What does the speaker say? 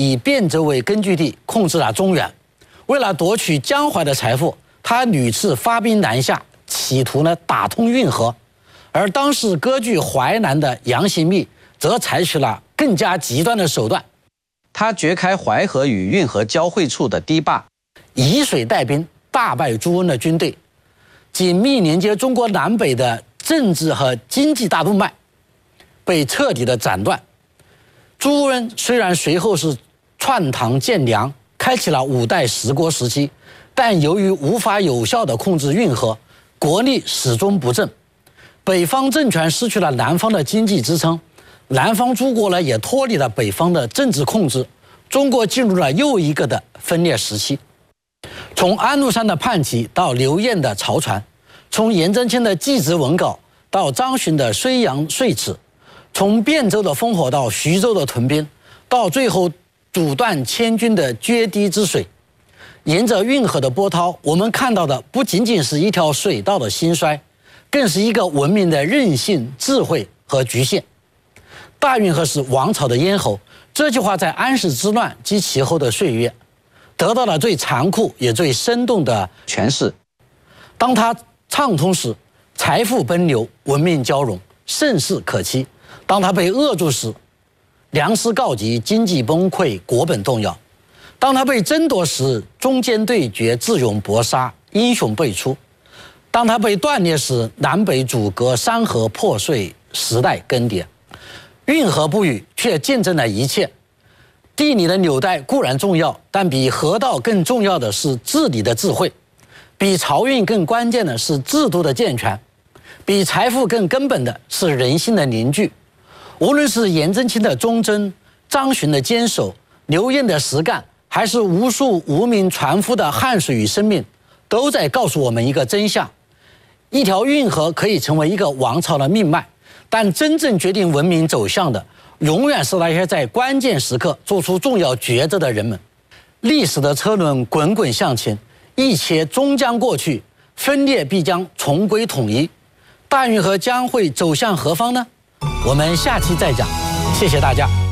以汴州为根据地，控制了中原。为了夺取江淮的财富，他屡次发兵南下，企图打通运河。而当时割据淮南的杨行密则采取了更加极端的手段。 他掘开淮河与运河交汇处的堤坝， 以水带兵，大败朱温的军队，紧密连接中国南北的政治和经济大动脉被彻底的斩断。朱温虽然随后是篡唐建梁，开启了5代十国时期，但由于无法有效地控制运河，国力始终不振。北方政权失去了南方的经济支撑，南方诸国也脱离了北方的政治控制，中国进入了又一个的分裂时期。从安禄山的叛旗到刘晏的曹传，从颜真卿的祭侄文稿到张巡的睢阳岁齿，从汴州的烽火到徐州的屯兵，到最后阻断千军的决堤之水。沿着运河的波涛，我们看到的不仅仅是一条水道的兴衰，更是一个文明的韧性、智慧和局限。大运河是王朝的咽喉，这句话在安史之乱及其后的岁月得到了最残酷也最生动的诠释。 当它畅通时，财富奔流，文明交融，盛世可期；当它被扼住时，粮食告急，经济崩溃，国本动摇；当它被争夺时，中间对决，智勇搏杀，英雄辈出；当它被断裂时，南北阻隔，山河破碎，时代更迭。运河不语，却见证了一切。地理的纽带固然重要，但比河道更重要的是治理的智慧，比漕运更关键的是制度的健全，比财富更根本的是人心的凝聚。无论是颜真卿的忠贞、张巡的坚守、刘晏的实干，还是无数无名船夫的汗水与生命，都在告诉我们一个真相：一条运河可以成为一个王朝的命脉，但真正决定文明走向的，永远是那些在关键时刻做出重要抉择的人们。历史的车轮滚滚向前，一切终将过去，分裂必将重归统一。大运河将会走向何方呢？我们下期再讲。谢谢大家。